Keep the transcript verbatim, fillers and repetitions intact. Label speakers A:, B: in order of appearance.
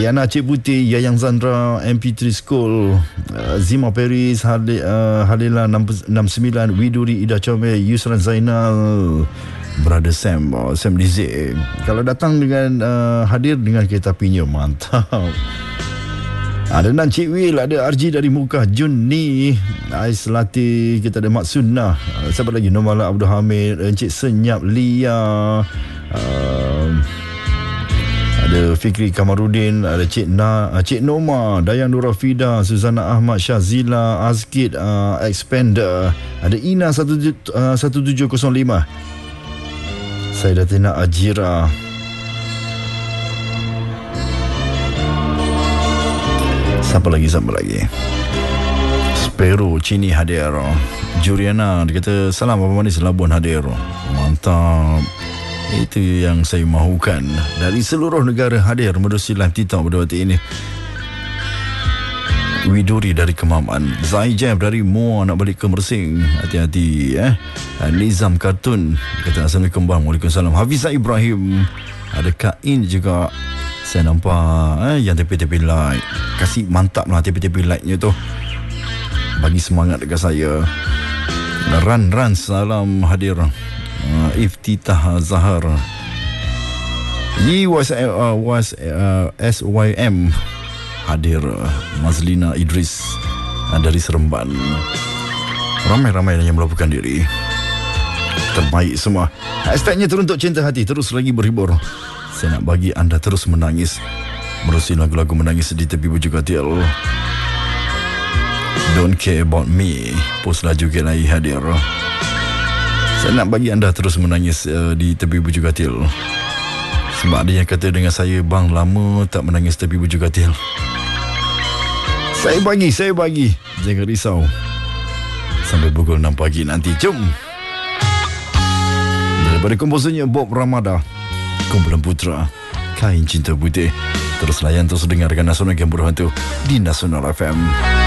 A: Diana Cik Putih, Yayang Zandra, M P three School, uh, Zima Paris, Hali, uh, Halila enam puluh sembilan, Widuri, Ida Comel, Yusran Zainal, Brother Sam, oh, Sam Dizik. Kalau datang dengan uh, hadir dengan kereta apinya, mantap. Ada Nan Cik Will, ada R G dari Mukah, Jun ni, Ais Lati, kita ada Mak Sunnah, uh, siapa lagi, Nomala Abdul Hamid, Encik Senyap, Lia, uh, ada Fikri Kamarudin, ada Cik Na, Cik Noma, Dayan Nurafida, Suzana Ahmad, Syazila, Azkid, uh, Expander, ada Ina satu tujuh kosong lima, Saidatina Ajira, siapa lagi siapa lagi Spero Cini hadir, Juriana dia kata salam apa manis Labuan hadir, mantap. Itu yang saya mahukan. Dari seluruh negara hadir menerusi live TikTok pada waktu ini. Widuri dari Kemaman, Zai Jeb dari Muar nak balik ke Mersing, hati-hati eh. Nizam Kartun kata Assalamualaikum bang. Waalaikumsalam. Hafizah Ibrahim, ada Kak In juga saya nampak eh, yang tepi-tepi light. Kasih mantap lah tepi-tepi lightnya tu, bagi semangat dekat saya. Ran Ran salam hadir. Uh, Iftitah Zahar, Yi was, uh, was uh, S Y M hadir. Mazlina Idris uh, dari Seremban. Ramai-ramai yang melakukan diri. Terbaik semua. Hashtagnya teruntuk cinta hati, terus lagi berhibur. Saya nak bagi anda terus menangis menerusi lagu-lagu menangis di tepi bujur katil. Don't care about me, post laju ke lagi hadir. Saya nak bagi anda terus menangis uh, di tepi bujur katil. Sebab ada yang kata dengan saya, bang lama tak menangis tepi bujur katil. Saya bagi, saya bagi. Jangan risau. Sampai pukul enam pagi nanti. Jom. Daripada komposernya Bob Ramada, Kumpulan Putra, Kain Cinta Putih. Terus layan, terus dengarkan Nasional Game Berhantu di Nasional F M.